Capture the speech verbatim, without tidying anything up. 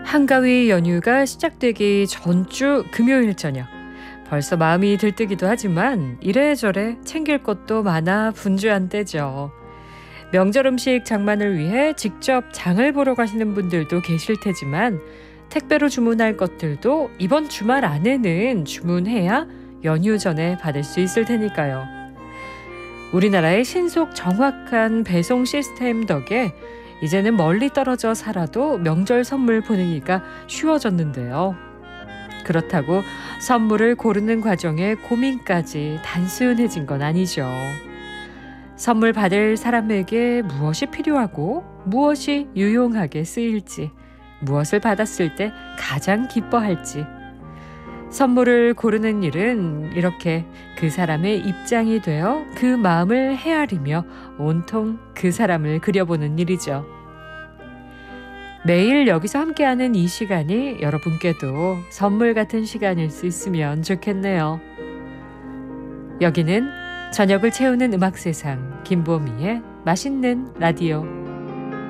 한가위 연휴가 시작되기 전주 금요일 저녁. 벌써 마음이 들뜨기도 하지만 이래저래 챙길 것도 많아 분주한 때죠. 명절 음식 장만을 위해 직접 장을 보러 가시는 분들도 계실 테지만 택배로 주문할 것들도 이번 주말 안에는 주문해야 연휴 전에 받을 수 있을 테니까요. 우리나라의 신속 정확한 배송 시스템 덕에 이제는 멀리 떨어져 살아도 명절 선물 보내기가 쉬워졌는데요. 그렇다고 선물을 고르는 과정에 고민까지 단순해진 건 아니죠. 선물 받을 사람에게 무엇이 필요하고 무엇이 유용하게 쓰일지, 무엇을 받았을 때 가장 기뻐할지, 선물을 고르는 일은 이렇게 그 사람의 입장이 되어 그 마음을 헤아리며 온통 그 사람을 그려보는 일이죠. 매일 여기서 함께하는 이 시간이 여러분께도 선물 같은 시간일 수 있으면 좋겠네요. 여기는 저녁을 채우는 음악 세상 김보미의 맛있는 라디오.